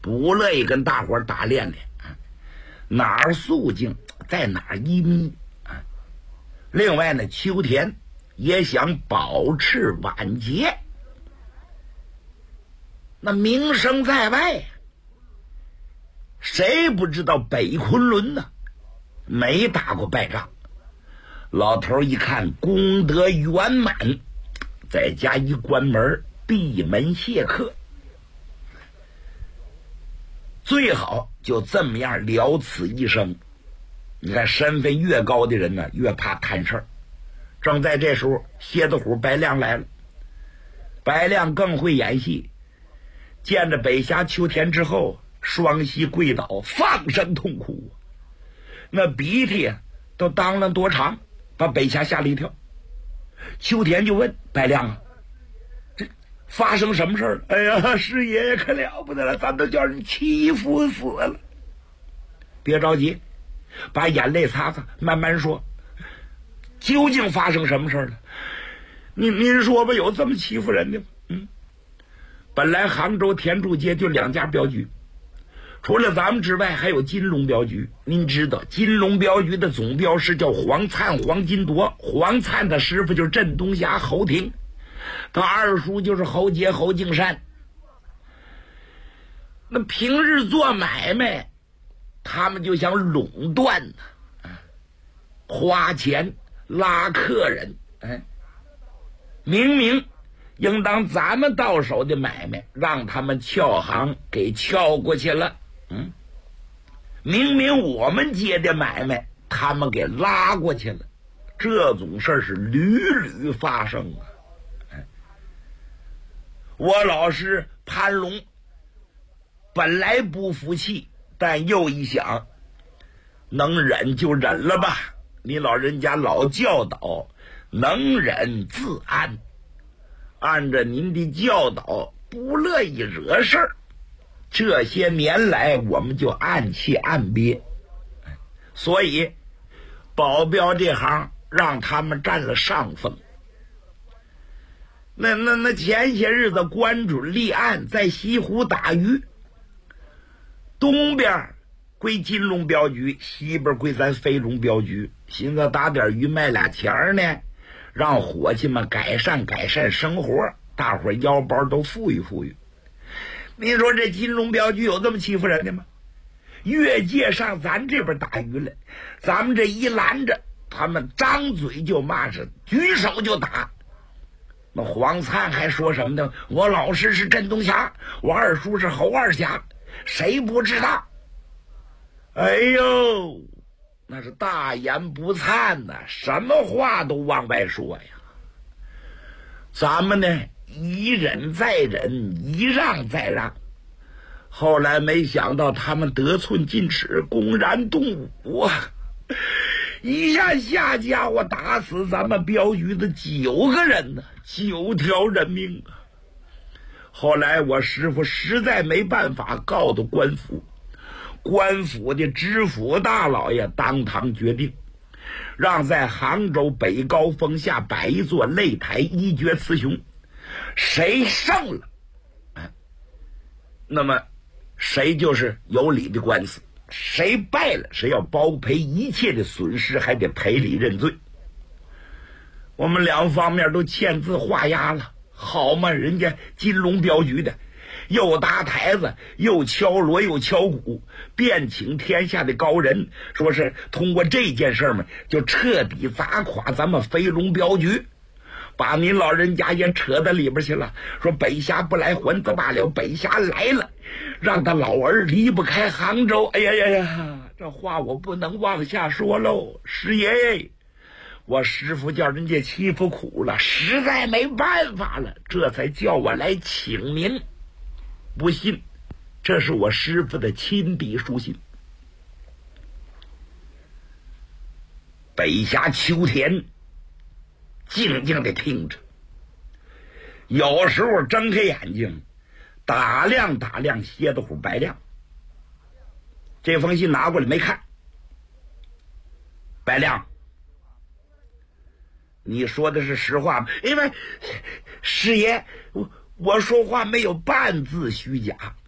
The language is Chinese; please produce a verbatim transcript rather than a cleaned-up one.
不乐意跟大伙儿打连连，哪儿肃静在哪儿一迷。另外呢，秋田也想保持晚节，那名声在外，谁不知道北昆仑呢？没打过败仗。老头一看功德圆满，在家一关门，闭门谢客。最好就这么样了此一生。你看身份越高的人呢，越怕摊事儿。正在这时候，蝎子虎白亮来了。白亮更会演戏，见着北峡秋田之后，双膝跪倒，放声痛哭，那鼻涕都当啷多长，把北峡吓了一跳。秋田就问白亮啊，这发生什么事了？哎呀，师爷可了不得了，咱都叫人欺负死了。别着急，把眼泪擦擦，慢慢说，究竟发生什么事了？您您说吧，有这么欺负人的吗？嗯，本来杭州田柱街就两家镖局，除了咱们之外，还有金龙镖局。您知道金龙镖局的总镖师叫黄灿、黄金铎，黄灿的师傅就是镇东侠侯廷，他二叔就是侯杰、侯敬山。那平日做买卖，他们就想垄断呢，花钱拉客人，哎，明明应当咱们到手的买卖，让他们撬行给撬过去了。嗯，明明我们接的买卖，他们给拉过去了。这种事是屡屡发生啊！哎，我老师潘龙本来不服气，但又一想，能忍就忍了吧。你老人家老教导，能忍自安。按照您的教导，不乐意惹事儿。这些年来，我们就暗气暗憋，所以保镖这行让他们占了上风。那那那前些日子，关准立案在西湖打鱼，东边归金龙镖局，西边归咱飞龙镖局。寻思打点鱼卖俩钱呢，让伙计们改善改善生活，大伙腰包都富裕富裕。您说这金龙镖局有这么欺负人的吗？越界上咱这边打鱼来，咱们这一拦着，他们张嘴就骂，是举手就打。那黄灿还说什么呢？我老师是镇东侠，我二叔是侯二侠，谁不知道？哎呦，那是大言不惭呐，什么话都往外说呀。咱们呢，一忍再忍，一让再让。后来没想到他们得寸进尺，公然动武啊！一下下家伙打死咱们镖局的九个人呢，九条人命啊！后来我师傅实在没办法，告到官府，官府的知府大老爷当堂决定，让在杭州北高峰下摆一座擂台，一决雌雄，谁胜了，那么谁就是有理的官司，谁败了，谁要包赔一切的损失，还得赔礼认罪。我们两方面都签字画押了，好嘛，人家金龙镖局的又搭台子又敲锣又敲鼓，遍请天下的高人，说是通过这件事嘛，就彻底砸垮咱们飞龙镖局，把您老人家也扯到里边去了。说北峡不来还则罢了，北峡来了，让他老儿离不开杭州。哎呀呀呀，这话我不能往下说喽，师爷，我师傅叫人家欺负苦了，实在没办法了，这才叫我来请您。不信，这是我师傅的亲笔书信。北峡秋田静静地听着，有时候睁开眼睛打量打量蝎子虎白亮。这封信拿过来没看。白亮，你说的是实话吗？因为师爷，我我说话没有半字虚假。